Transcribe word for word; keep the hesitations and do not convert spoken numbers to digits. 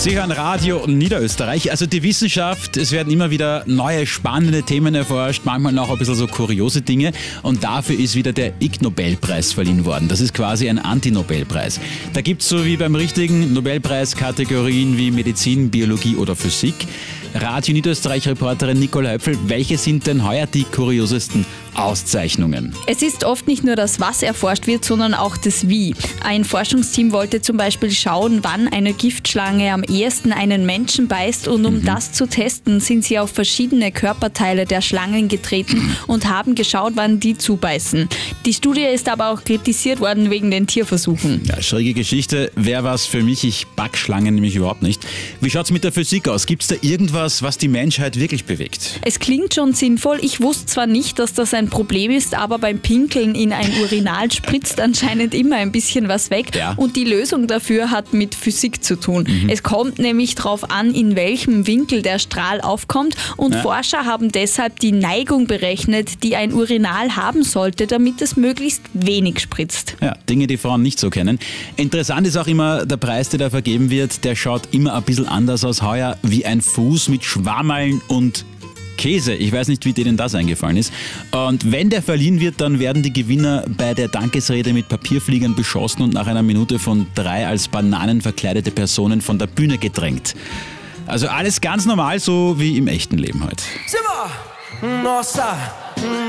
Sie hören Radio Niederösterreich. Also die Wissenschaft, es werden immer wieder neue spannende Themen erforscht, manchmal noch ein bisschen so kuriose Dinge. Und dafür ist wieder der Ig Nobelpreis verliehen worden. Das ist quasi ein Anti-Nobelpreis. Da gibt es so wie beim richtigen Nobelpreis Kategorien wie Medizin, Biologie oder Physik. Radio Niederösterreich-Reporterin Nicole Höpfel, welche sind denn heuer die kuriosesten Auszeichnungen? Es ist oft nicht nur das, was erforscht wird, sondern auch das Wie. Ein Forschungsteam wollte zum Beispiel schauen, wann eine Giftschlange am ehesten einen Menschen beißt, und um mhm. das zu testen, sind sie auf verschiedene Körperteile der Schlangen getreten und haben geschaut, wann die zubeißen. Die Studie ist aber auch kritisiert worden wegen den Tierversuchen. Ja, schräge Geschichte. Wäre was für mich, ich back Schlangen nämlich überhaupt nicht. Wie schaut es mit der Physik aus? Gibt es da irgendwas, was die Menschheit wirklich bewegt? Es klingt schon sinnvoll. Ich wusste zwar nicht, dass das ein Problem ist, aber beim Pinkeln in ein Urinal spritzt anscheinend immer ein bisschen was weg. Ja. Und die Lösung dafür hat mit Physik zu tun. Mhm. Es kommt nämlich darauf an, in welchem Winkel der Strahl aufkommt, und ja. Forscher haben deshalb die Neigung berechnet, die ein Urinal haben sollte, damit es möglichst wenig spritzt. Ja, Dinge, die Frauen nicht so kennen. Interessant ist auch immer, der Preis, der da vergeben wird, der schaut immer ein bisschen anders aus heuer, wie ein Fuß mit Schwammerln und Käse. Ich weiß nicht, wie denen das eingefallen ist. Und wenn der verliehen wird, dann werden die Gewinner bei der Dankesrede mit Papierfliegern beschossen und nach einer Minute von drei als Bananen verkleidete Personen von der Bühne gedrängt. Also alles ganz normal, so wie im echten Leben heute. Nossa!